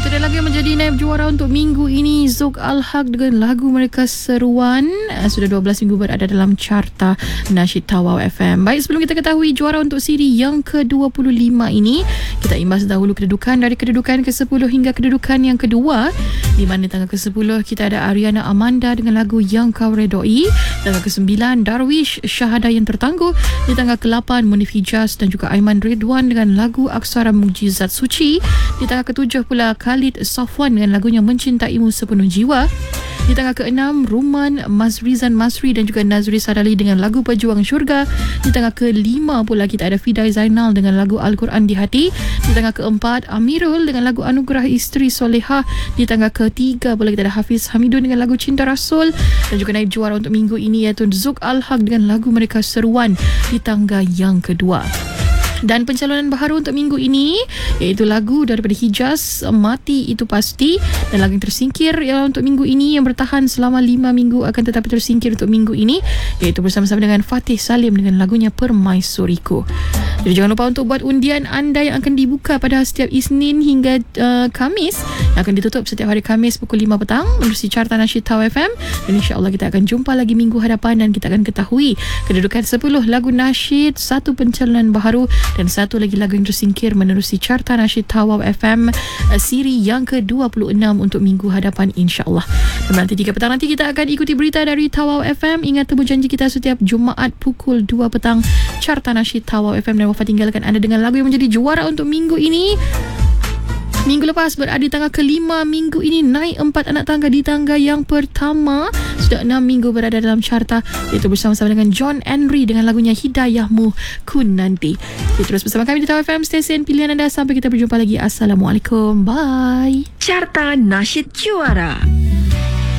Itu dia lagu yang menjadi naib juara untuk minggu ini, Zuk Al-Haq dengan lagu mereka Seruan. Sudah 12 minggu berada dalam carta Nasyid Tawau FM. Baik, sebelum kita ketahui juara untuk siri yang ke-25 ini, kita imbas dahulu kedudukan dari kedudukan ke-10 hingga kedudukan yang kedua. Di mana tanggal ke-10 kita ada Ariana Amanda dengan lagu Yang Kau Redoi. Tanggal ke-9 Darwish Syahada Yang Tertangguh. Di tanggal ke-8 Munif Hijaz dan juga Aiman Ridwan dengan lagu Aksara Mukjizat Suci. Di tanggal ke-7 pula Khalid Safwan dengan lagunya Mencintaimu Sepenuh Jiwa. Di tanggal ke-6 Ruman Mazrizan Masri dan juga Nazri Sadali dengan lagu Pejuang Syurga. Di tanggal ke-5 pula kita ada Fidai Zainal dengan lagu Al-Quran di Hati. Di tanggal ke-4 Amirul dengan lagu Anugerah Isteri Solehah. Di tanggal ke-3 pula kita ada Hafiz Hamidun dengan lagu Cinta Rasul. Dan juga naib juara untuk minggu ini iaitu Zuk Al-Haq dengan lagu mereka Seruan di tangga yang kedua. Dan pencalonan baharu untuk minggu ini iaitu lagu daripada Hijaz, Mati Itu Pasti. Dan lagu yang tersingkir untuk minggu ini yang bertahan selama 5 minggu akan tetapi tersingkir untuk minggu ini iaitu bersama-sama dengan Fatih Salim dengan lagunya Permaisuriku. Jadi jangan lupa untuk buat undian anda yang akan dibuka pada setiap Isnin hingga Khamis, yang akan ditutup setiap hari Khamis pukul 5 petang menerusi carta Nasyid Tawau FM. Dan insyaAllah kita akan jumpa lagi minggu hadapan dan kita akan ketahui kedudukan 10 lagu nasyid, 1 pencalonan baharu dan 1 lagi lagu yang tersingkir menerusi carta Nasyid Tawau FM siri yang ke-26 untuk minggu hadapan insyaAllah. Dan nanti 3 petang nanti kita akan ikuti berita dari Tawau FM. Ingat temu janji kita setiap Jumaat pukul 2 petang, carta Nasyid Tawau FM. Dan Wafat tinggalkan anda dengan lagu yang menjadi juara untuk minggu ini. Minggu lepas berada di tangga ke-5, minggu ini naik 4 anak tangga di tangga yang pertama. Sudah 6 minggu berada dalam carta, iaitu bersama-sama dengan John Henry dengan lagunya Hidayahmu Kun Nanti. Jadi terus bersama kami di Tawau FM, stesen pilihan anda. Sampai kita berjumpa lagi. Assalamualaikum. Bye. Carta Nasyid Juara.